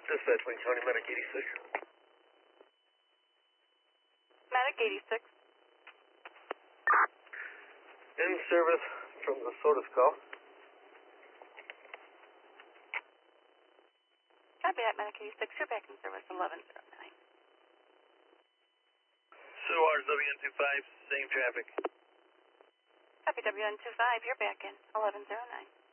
Dispatch, Wayne County, Medic 86. Medic 86. In service from the Sodas call. Copy that, Medic 86. You're back in service 1109. Suars WN25, same traffic. Copy WN25. You're back in 1109.